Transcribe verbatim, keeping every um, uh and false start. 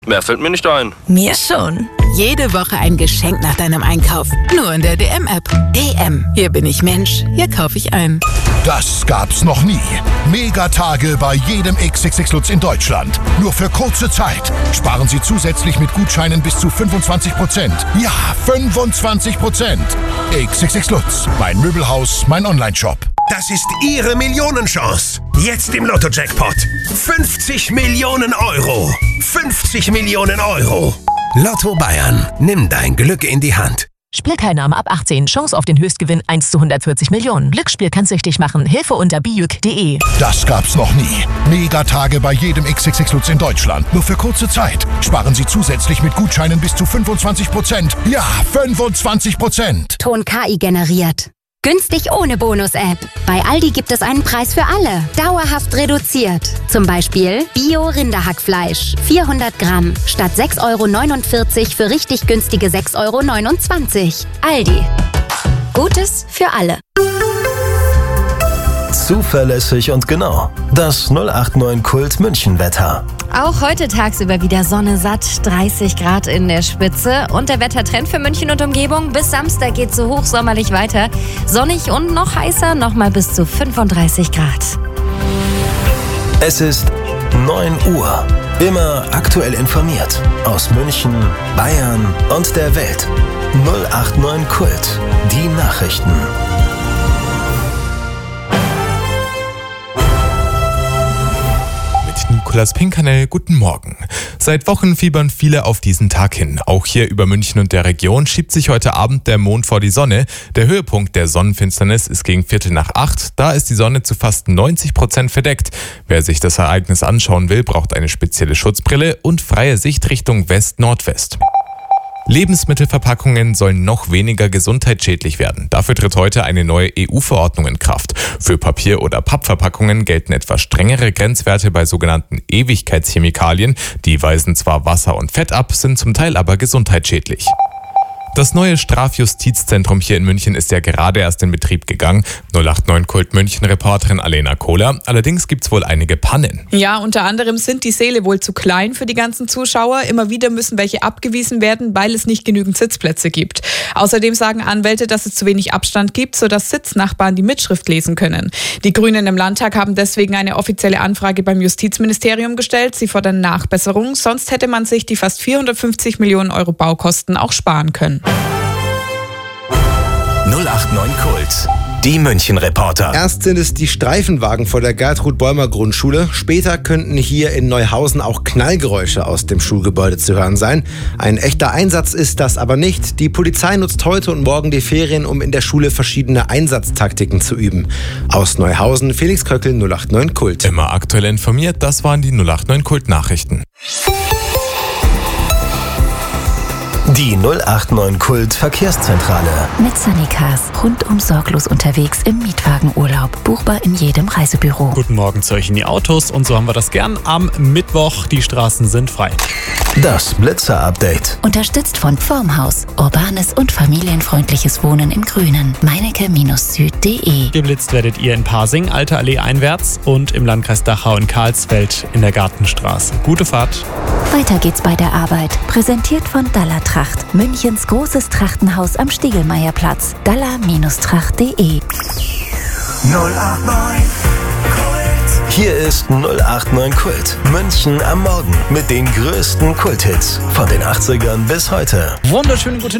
Mehr fällt mir nicht ein. Mir schon. Jede Woche ein Geschenk nach deinem Einkauf. Nur in der D M-App. D M. Hier bin ich Mensch. Hier kaufe ich ein. Das gab's noch nie. Megatage bei jedem X X X Lutz in Deutschland. Nur für kurze Zeit. Sparen Sie zusätzlich mit Gutscheinen bis zu fünfundzwanzig Prozent. Ja, fünfundzwanzig Prozent. X X X Lutz. Mein Möbelhaus, mein Onlineshop. Das ist Ihre Millionenchance. Jetzt im Lotto-Jackpot. fünfzig Millionen Euro. fünfzig Millionen Euro. Lotto Bayern. Nimm dein Glück in die Hand. Spielteilnahme ab achtzehn. Chance auf den Höchstgewinn eins zu hundertvierzig Millionen. Glücksspiel kann süchtig machen. Hilfe unter bijuk punkt de. Das gab's noch nie. Megatage bei jedem X X X Lutz in Deutschland. Nur für kurze Zeit. Sparen Sie zusätzlich mit Gutscheinen bis zu fünfundzwanzig Prozent. Ja, fünfundzwanzig Prozent. Ton K I generiert. Günstig ohne Bonus-App. Bei Aldi gibt es einen Preis für alle. Dauerhaft reduziert. Zum Beispiel Bio-Rinderhackfleisch. vierhundert Gramm. Statt sechs Euro neunundvierzig für richtig günstige sechs Euro neunundzwanzig. Aldi. Gutes für alle. Zuverlässig und genau. Das null acht neun Kult München Wetter. Auch heute tagsüber wieder Sonne satt, dreißig Grad in der Spitze. Und der Wettertrend für München und Umgebung bis Samstag geht so hochsommerlich weiter. Sonnig und noch heißer, nochmal bis zu fünfunddreißig Grad. Es ist neun Uhr. Immer aktuell informiert. Aus München, Bayern und der Welt. null acht neun Kult. Die Nachrichten. Nikolas Pinkanel, guten Morgen. Seit Wochen fiebern viele auf diesen Tag hin. Auch hier über München und der Region schiebt sich heute Abend der Mond vor die Sonne. Der Höhepunkt der Sonnenfinsternis ist gegen Viertel nach acht. Da ist die Sonne zu fast neunzig Prozent verdeckt. Wer sich das Ereignis anschauen will, braucht eine spezielle Schutzbrille und freie Sicht Richtung West-Nordwest. Lebensmittelverpackungen sollen noch weniger gesundheitsschädlich werden. Dafür tritt heute eine neue E U-Verordnung in Kraft. Für Papier- oder Pappverpackungen gelten etwas strengere Grenzwerte bei sogenannten Ewigkeitschemikalien. Die weisen zwar Wasser und Fett ab, sind zum Teil aber gesundheitsschädlich. Das neue Strafjustizzentrum hier in München ist ja gerade erst in Betrieb gegangen. null acht neun Kult München-Reporterin Alena Kohler. Allerdings gibt's wohl einige Pannen. Ja, unter anderem sind die Säle wohl zu klein für die ganzen Zuschauer. Immer wieder müssen welche abgewiesen werden, weil es nicht genügend Sitzplätze gibt. Außerdem sagen Anwälte, dass es zu wenig Abstand gibt, sodass Sitznachbarn die Mitschrift lesen können. Die Grünen im Landtag haben deswegen eine offizielle Anfrage beim Justizministerium gestellt. Sie fordern Nachbesserung, sonst hätte man sich die fast vierhundertfünfzig Millionen Euro Baukosten auch sparen können. null acht neun Kult. Die München-Reporter. Erst sind es die Streifenwagen vor der Gertrud-Bäumer-Grundschule. Später könnten hier in Neuhausen auch Knallgeräusche aus dem Schulgebäude zu hören sein. Ein echter Einsatz ist das aber nicht. Die Polizei nutzt heute und morgen die Ferien, um in der Schule verschiedene Einsatztaktiken zu üben. Aus Neuhausen, Felix Köckel, null acht neun Kult. Immer aktuell informiert, das waren die null acht neun Kult-Nachrichten. Die null acht neun Kult Verkehrszentrale. Mit Sunnycars. Rundum sorglos unterwegs im Mietwagenurlaub. Buchbar in jedem Reisebüro. Guten Morgen zu euch in die Autos und so haben wir das gern am Mittwoch. Die Straßen sind frei. Das Blitzer-Update. Unterstützt von Formhaus. Urbanes und familienfreundliches Wohnen im Grünen. meinecke Süd punkt de. Geblitzt werdet ihr in Pasing, Alte Allee einwärts und im Landkreis Dachau in Karlsfeld in der Gartenstraße. Gute Fahrt. Weiter geht's bei der Arbeit. Präsentiert von Dalla Tracht. Münchens großes Trachtenhaus am Stiegelmeierplatz. dalla Tracht punkt de. null acht neun Kult. Hier ist null acht neun Kult. München am Morgen mit den größten Kulthits von den achtzigern bis heute. Wunderschönen guten